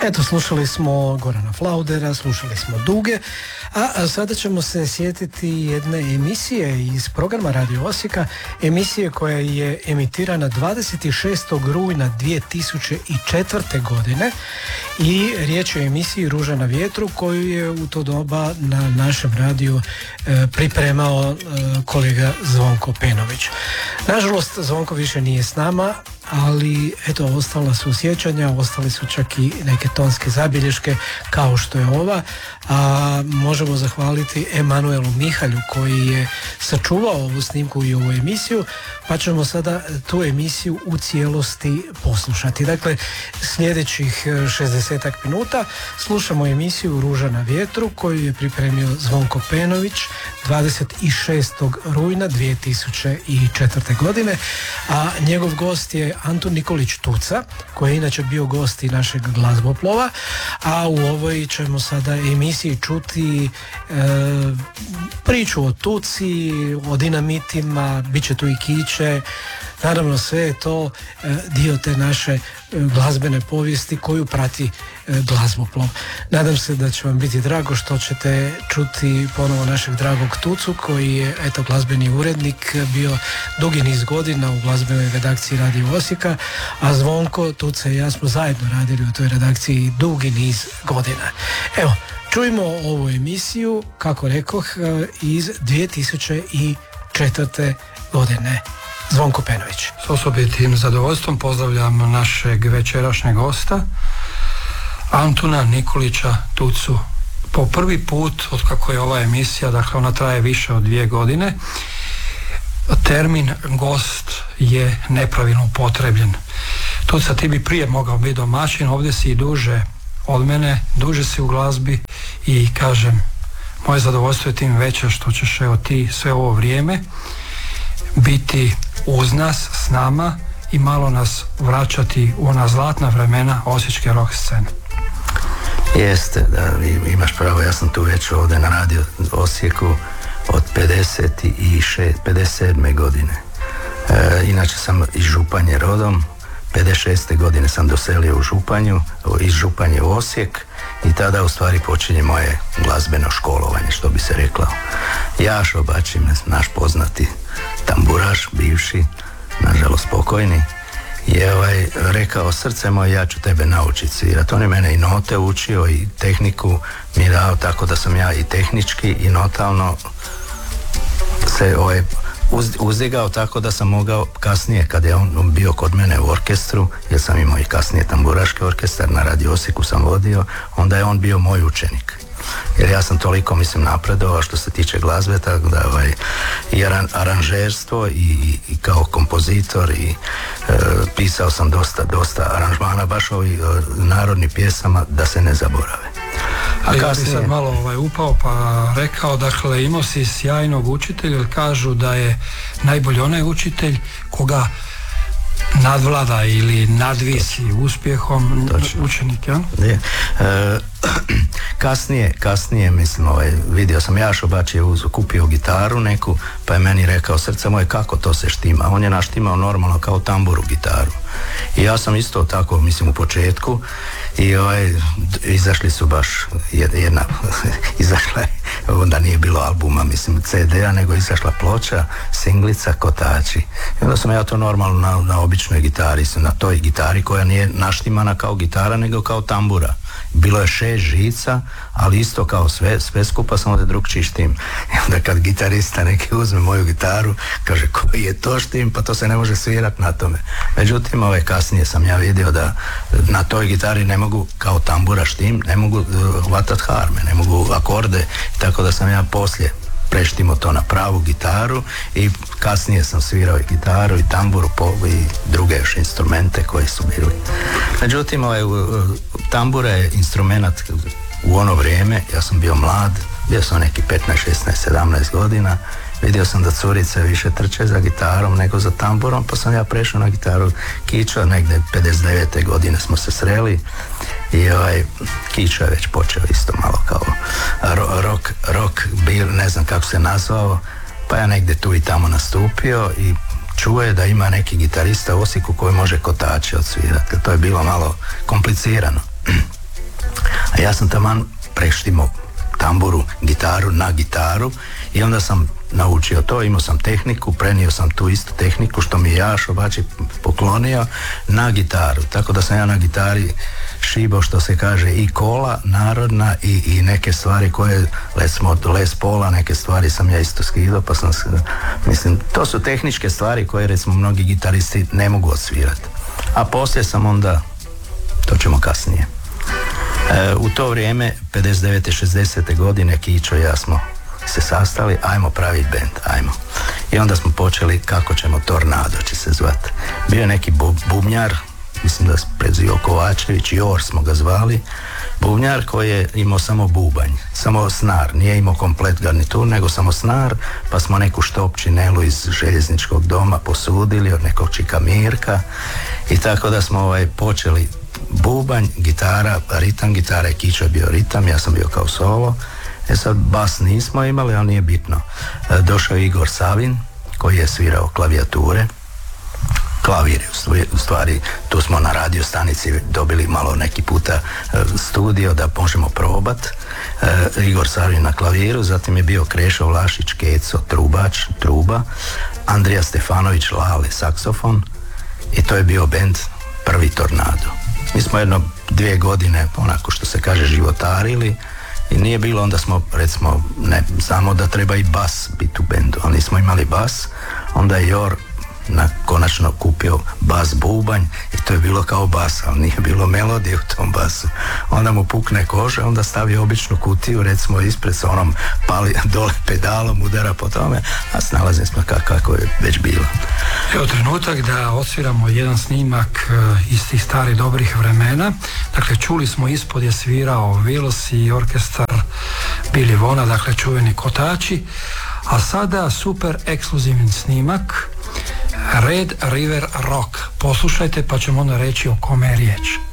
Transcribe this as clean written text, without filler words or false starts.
Eto, slušali smo Gorana Flaudera, slušali smo Duge, a sada ćemo se sjetiti jedne emisije iz programa Radio Osijeka, emisije koja je emitirana 26. rujna 2004. godine i riječ je o emisiji Ruža na vjetru koju je u to doba na našem radiju pripremao kolega Zvonko Penović. Nažalost, Zvonko više nije s nama, ali eto, ostala su sjećanja, ostali su čak i neke tonske zabilješke kao što je ova, a možemo zahvaliti Emanuelu Mihalju koji je sačuvao ovu snimku i ovu emisiju, pa ćemo sada tu emisiju u cijelosti poslušati. Dakle, sljedećih 60 minuta slušamo emisiju Ruža na vjetru koju je pripremio Zvonko Penović 26. rujna 2004. godine, a njegov gost je Antun Nikolić Tuca, koji je inače bio gost i našeg glazboplova, a u ovoj ćemo sada emisiji čuti priču o Tuci, o dinamitima, bit će tu i kiće, naravno sve je to dio te naše glazbene povijesti koju prati glazboplov. Nadam se da će vam biti drago što ćete čuti ponovo našeg dragog Tucu koji je eto glazbeni urednik bio dugi niz godina u glazbenoj redakciji Radio Osijeka, a Zvonko, Tuca i ja smo zajedno radili u toj redakciji dugi niz godina. Evo, čujmo ovu emisiju, kako rekoh, iz 2004. godine. Zvonko Penović. S osobitim zadovoljstvom pozdravljam našeg večerašnjeg gosta Antuna Nikolića Tucu. Po prvi put od kako je ova emisija, dakle ona traje više od 2 godine, termin gost je nepravilno upotrebljen. Tuca, ti bi prije mogao biti domaćin, ovdje si i duže od mene, duže si u glazbi i kažem, moje zadovoljstvo je tim veće što ćeš evo ti sve ovo vrijeme biti uz nas, s nama i malo nas vraćati u ona zlatna vremena osječke rock scene. Jeste, da, imaš pravo, ja sam tu već ovdje na Radio Osijeku od 57. godine. Inače sam iz Županje rodom, 56. godine sam doselio u Županju, iz Županje u Osijek i tada u stvari počinje moje glazbeno školovanje, što bi se reklo. Jašo Bačim, naš poznati tamburaš, bivši, nažalost pokojni, je rekao, srce moje, ja ću tebe naučiti svirati. On je mene i note učio i tehniku mi je dao, tako da sam ja i tehnički i notalno se uzdigao, tako da sam mogao kasnije, kad je on bio kod mene u orkestru, jer sam imao i kasnije tamburaški orkestar, na Radio Osijeku sam vodio, onda je on bio moj učenik. Jer ja sam toliko, mislim, napredovao što se tiče glazbe, tako da i aranžerstvo i kao kompozitor i pisao sam dosta aranžmana, baš ovih narodnih pjesama, da se ne zaborave. A ja bi sad malo upao pa rekao, dakle, imao si sjajnog učitelja, jer kažu da je najbolji onaj učitelj koga nadvlada ili nadvisi uspjehom učenik, ja? Kasnije mislim, vidio sam Jašo Bač je kupio gitaru neku, pa je meni rekao, srce moje, kako to se štima? On je naštimao normalno kao tamburu gitaru. I ja sam isto tako, mislim, u početku i izašli su baš jedna izašla je, onda nije bilo albuma, mislim, CD-a, nego izašla ploča, singlica, Kotači. I onda sam ja to normalno na običnoj gitari, na toj gitari koja nije naštimana kao gitara, nego kao tambura. Bilo je 6 žica, ali isto kao sve skupa, samo da drugčiji štim. I onda kad gitarista neki uzme moju gitaru, kaže, koji je to štim, pa to se ne može svirati na tome. Međutim, kasnije sam ja vidio da na toj gitari ne mogu kao tambura štim, ne mogu hvatat harme, ne mogu akorde, tako da sam ja poslije preštimo to na pravu gitaru i kasnije sam svirao i gitaru i tamburu i druge još instrumente koji su bili. Međutim, tambura je instrument u ono vrijeme, ja sam bio mlad, bio sam neki 15, 16, 17 godina, vidio sam da curice više trče za gitarom nego za tamburom, pa sam ja prešao na gitaru Kiča, negdje 59. godine smo se sreli i Kiča je već počeo isto malo kao rock bil, ne znam kako se nazvao, pa ja negdje tu i tamo nastupio i čuo je da ima neki gitarista u Osijeku koji može Kotače odsvirati. To je bilo malo komplicirano. A ja sam taman preštimo tamburu, gitaru na gitaru i onda sam naučio to, imao sam tehniku, prenio sam tu istu tehniku što mi je Jašo Bačić poklonio na gitaru, tako da sam ja na gitari šibao, što se kaže, i kola narodna i neke stvari koje, recimo od Les Paula, neke stvari sam ja isto skidao, pa sam, mislim, to su tehničke stvari koje recimo mnogi gitaristi ne mogu odsvirati. A poslije sam onda, to ćemo kasnije. U to vrijeme, 59. 60. godine, Kićo i ja smo se sastali, ajmo praviti bend, ajmo. I onda smo počeli, kako ćemo, Tornado će se zvati. Bio je neki bubnjar, mislim da se prezivao Kovačević, Jor smo ga zvali, bubnjar koji je imao samo bubanj, samo snar, nije imao komplet garnitur, nego samo snar, pa smo neku štopčinelu iz željezničkog doma posudili od nekog čika Mirka i tako da smo počeli bubanj, gitara, ritam gitara, Kićo je bio ritam, ja sam bio kao solo. Sad bas nismo imali, ali nije bitno. Došao je Igor Savin koji je svirao klavijature, klavir u stvari, tu smo na radio stanici dobili malo neki puta studio da možemo probat. Igor Savin na klaviru, zatim je bio Krešo Vlašić, Keco, truba, Andrija Stefanović, Lale, saksofon i to je bio bend prvi Tornado. Mi smo 2 godine, onako što se kaže, životarili i nije bilo, onda smo, recimo, ne samo da treba i bas biti u bendu, ali nismo imali bas, onda je Jor konačno kupio bas bubanj i to je bilo kao bas, ali nije bilo melodije u tom basu. Onda mu pukne koža, onda stavi običnu kutiju, recimo ispred sa onom dole pedalom, udara po tome, a snalazim smo kako je već bilo. Evo trenutak da odsviramo jedan snimak iz tih starih dobrih vremena. Dakle, čuli smo ispod je svirao Wills i orkestar Billy Vona, dakle čuveni kotači, a sada super ekskluzivni snimak Red River Rock. Poslušajte pa ćemo onda reći o kome je riječ.